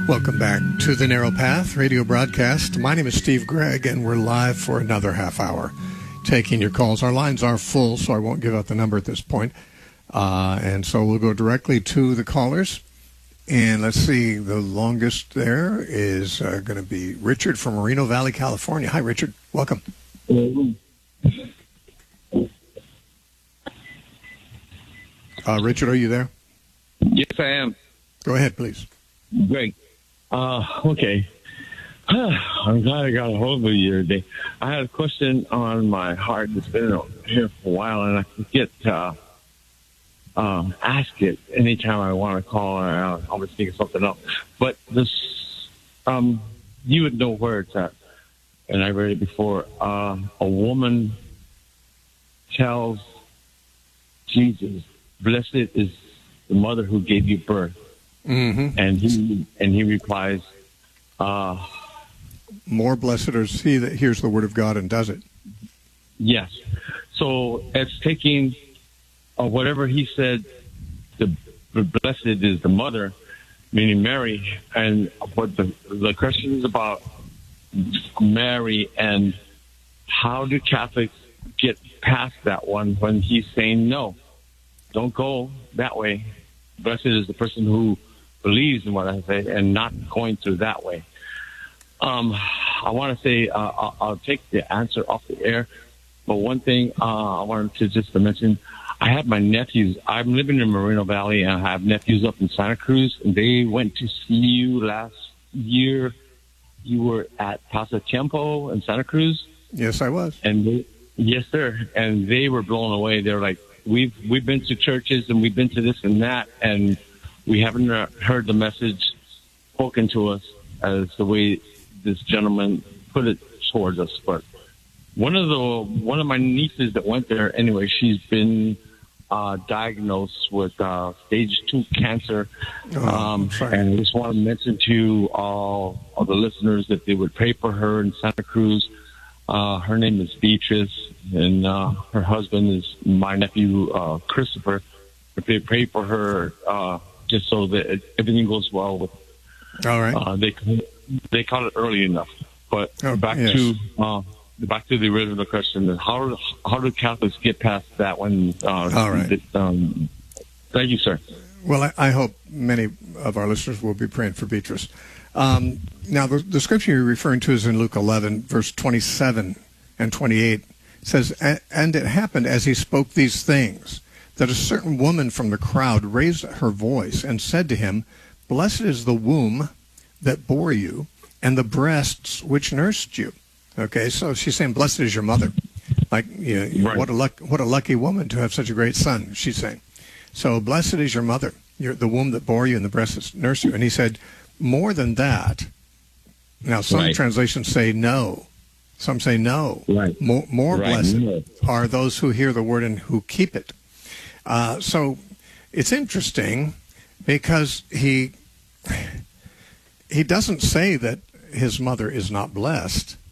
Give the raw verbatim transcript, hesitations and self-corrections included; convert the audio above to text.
Welcome back to the Narrow Path radio broadcast. My name is Steve Gregg, and we're live for another half hour taking your calls. Our lines are full, so I won't give out the number at this point. Uh, and so we'll go directly to the callers. And let's see, the longest there is uh, going to be Richard from Moreno Valley, California. Hi, Richard. Welcome. Uh, Richard, are you there? Yes, I am. Go ahead, please. Great. Uh, okay. I'm glad I got a hold of you today. I had a question on my heart that's been here for a while, and I forget to uh, um, ask it anytime I want to call, or I'll always think of something else. But this, um, you would know where it's at, and I read it before. Uh, a woman tells Jesus, "Blessed is the mother who gave you birth." Mm-hmm. And he and he replies, uh, "More blessed is he that hears the word of God and does it." Yes. So it's taking uh, whatever he said, the, the blessed is the mother, meaning Mary, and what the, the question is about Mary and how do Catholics get past that one when he's saying, no, don't go that way. Blessed is the person who believes in what I say and not going through that way. Um, I want to say uh, I'll, I'll take the answer off the air, but one thing uh, I wanted to just to mention, I have my nephews. I'm living in Moreno Valley, and I have nephews up in Santa Cruz, and they went to see you last year. You were at Pasatiempo in Santa Cruz. Yes, I was. And they, yes, sir. And they were blown away. They were like, we've we've been to churches and we've been to this and that, and we haven't heard the message spoken to us as the way this gentleman put it towards us. But one of the one of my nieces that went there, anyway, she's been uh, diagnosed with uh, stage two cancer. Oh, um, and I just want to mention to all, all the listeners that they would pray for her in Santa Cruz. Uh, her name is Beatrice, and uh, her husband is my nephew, uh, Christopher. If they pray for her, uh, just so that it, everything goes well with. All right. Uh, they they caught it early enough, but oh, back yes. to uh, back to the original question: How how do Catholics get past that one? Uh, All right. That, um, thank you, sir. Well, I, I hope many of our listeners will be praying for Beatrice. Um, now, the, the scripture you're referring to is in Luke eleven, verse twenty-seven and twenty-eight. It says, "And it happened as he spoke these things, that a certain woman from the crowd raised her voice and said to him, Blessed is the womb that bore you, and the breasts which nursed you." Okay, so she's saying, "Blessed is your mother." Like, you know, Right. what a luck, what a lucky woman to have such a great son, she's saying. So, blessed is your mother, your, the womb that bore you and the breasts that nursed you. And he said, more than that. Now, some Right. translations say no. Some say no. Right. More, more Right. blessed No. are those who hear the word and who keep it. Uh, so it's interesting because he he doesn't say that his mother is not blessed.